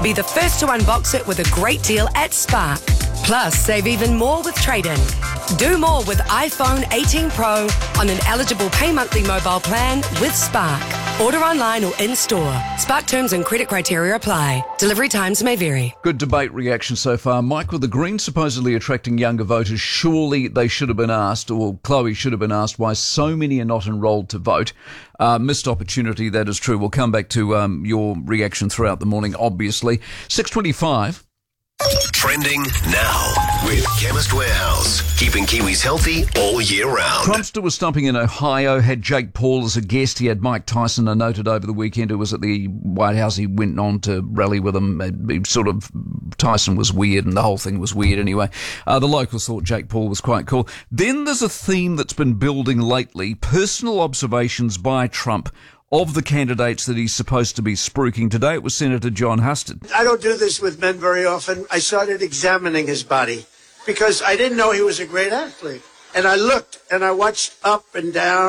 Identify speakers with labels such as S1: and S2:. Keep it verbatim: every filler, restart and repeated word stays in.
S1: Be the first to unbox it with a great deal at Spark. Plus, save even more with trade-in. Do more with iPhone eighteen Pro on an eligible pay monthly mobile plan with Spark. Order online or in-store. Spark terms and credit criteria apply. Delivery times may vary.
S2: Good debate reaction so far. Mike, with the Greens supposedly attracting younger voters, surely they should have been asked, or Chloe should have been asked, why so many are not enrolled to vote. Uh, missed opportunity, that is true. We'll come back to um, your reaction throughout the morning, obviously. six twenty-five.
S3: Trending now with Chemist Warehouse, keeping Kiwis healthy all year round.
S2: Trumpster was stumping in Ohio, had Jake Paul as a guest. He had Mike Tyson, I noted over the weekend, who was at the White House. He went on to rally with him. He sort of, Tyson was weird and the whole thing was weird anyway. Uh, the locals thought Jake Paul was quite cool. Then there's a theme that's been building lately, personal observations by Trump of the candidates that he's supposed to be spruiking. Today it was Senator John Huston.
S4: I don't do this with men very often. I started examining his body because I didn't know he was a great athlete. And I looked and I watched up and down.